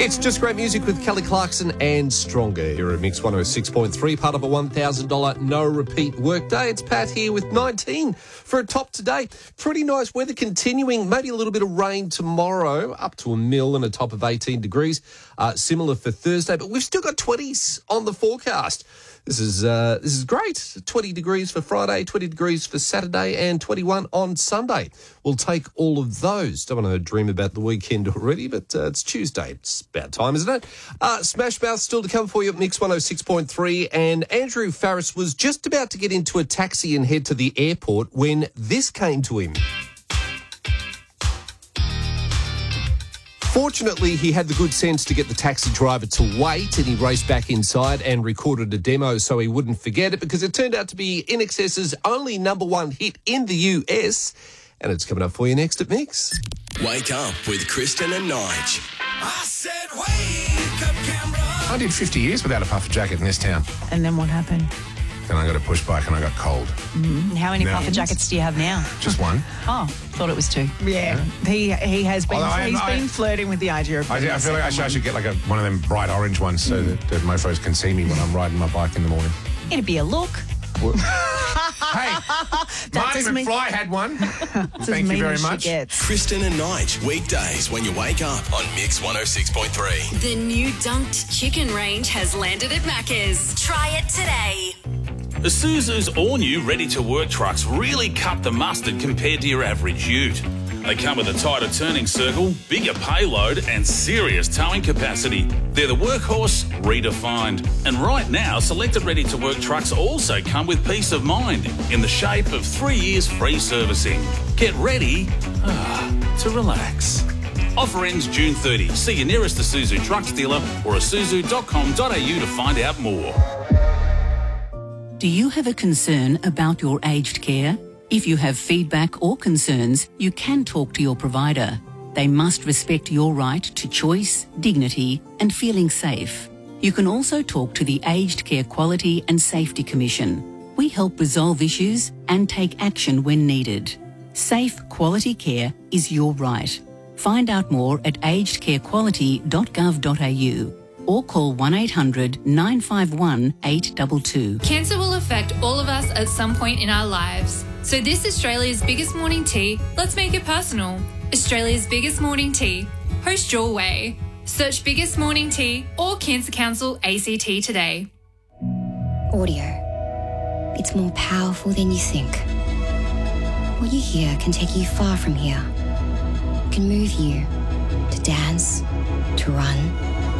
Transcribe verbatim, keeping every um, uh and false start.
It's Just Great Music with Kelly Clarkson and Stronger here at Mix one oh six point three, part of a one thousand dollars no-repeat workday. It's Pat here with nineteen for a top today. Pretty nice weather continuing, maybe a little bit of rain tomorrow, up to a mil and a top of eighteen degrees. Uh, similar for Thursday, but we've still got twenties on the forecast. This is uh, this is great. twenty degrees for Friday, twenty degrees for Saturday, and twenty-one on Sunday. We'll take all of those. Don't want to dream about the weekend already, but uh, it's Tuesday. It's about time, isn't it? Uh, Smash Mouth still to come for you at Mix one oh six point three. And Andrew Farris was just about to get into a taxi and head to the airport when this came to him. Fortunately, he had the good sense to get the taxi driver to wait, and he raced back inside and recorded a demo so he wouldn't forget it, because it turned out to be I N X S's only number one hit in the U S, and it's coming up for you next at Mix. Wake up with Kristen and Nige. I said wake up, Canberra. I did fifty years without a puffer jacket in this town. And then what happened? Then I got a push bike and I got cold. Mm-hmm. How many No. puffer jackets do you have now? Just one. Oh, thought it was two. Yeah, he he has been Although I- he's I- been flirting with the idea of. I, getting I a feel like I second should, I one. should get like a, one of them bright orange ones so that the mofos can see me when I'm riding my bike in the morning. It'd be a look. Hey, Marty doesn't mean- McFly had one. Doesn't Thank you mean very she much. gets. Kristen and Nige, weekdays when you wake up on Mix one oh six point three. The new dunked chicken range has landed at Macca's. Try it today. Isuzu's all-new ready-to-work trucks really cut the mustard compared to your average ute. They come with a tighter turning circle, bigger payload and serious towing capacity. They're the workhorse redefined. And right now, selected ready-to-work trucks also come with peace of mind in the shape of three years free servicing. Get ready ah, to relax. Offer ends June thirtieth. See your nearest Isuzu trucks dealer or isuzu dot com dot a u to find out more. Do you have a concern about your aged care? If you have feedback or concerns, you can talk to your provider. They must respect your right to choice, dignity, and feeling safe. You can also talk to the Aged Care Quality and Safety Commission. We help resolve issues and take action when needed. Safe, quality care is your right. Find out more at aged care quality dot gov dot a u. or call one eight hundred nine five one eight two two. Cancer will affect all of us at some point in our lives. So this Australia's biggest morning tea, let's make it personal. Australia's biggest morning tea. Host your way. Search Biggest Morning Tea or Cancer Council A C T today. Audio. It's more powerful than you think. What you hear can take you far from here. It can move you to dance, to run,